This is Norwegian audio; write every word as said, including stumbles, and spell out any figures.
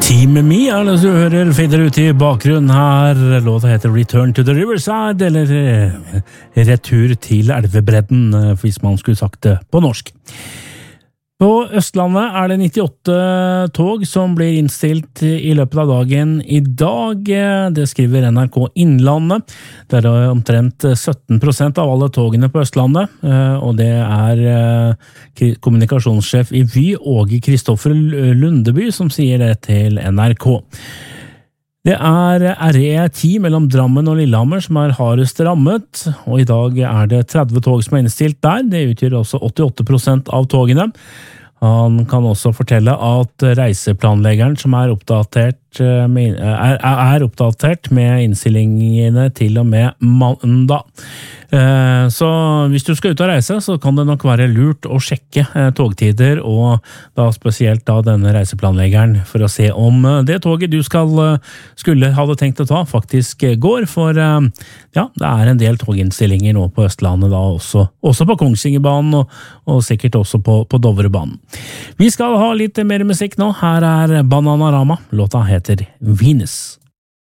Team Me er det du hører fader ut i bakgrunnen her. Låta heter Return to the Riverside, eller eh, Retur til elvebredden, eh, hvis man skulle sagt det på norsk. På Østlandet er det nittiåtte tog som blir innstilt i løpet av dagen i dag. Det skriver N R K Innlandet. Det er omtrent sytten prosent av alle togene på Østlandet, og det er kommunikasjonssjef i Vy, Åge Kristoffer Lundeby, som sier det til N R K. Det er R E ti mellom Drammen og Lillehammer som er hardest rammet, og i dag er det tretti tog som er innstilt der. Det utgjør også åttiåtte prosent av togene. Han kan også fortelle at reiseplanleggeren som er oppdatert med, er, er oppdatert med innstillingene til og med mandag. Så hvis du skal ut og reise, så kan det nok være lurt å sjekke togtider, og da spesielt da denne reiseplanleggeren, for å se om det toget du skal, skulle hadde tenkt å ta faktisk går, for ja, det er en del toginnstillinger nå på Østlandet da også, også på Kongsvingerbanen og, og sikkert også på, på Dovrebanen. Vi skal ha litt mer musikk nå. Her er Bananarama. Låta heter Venus.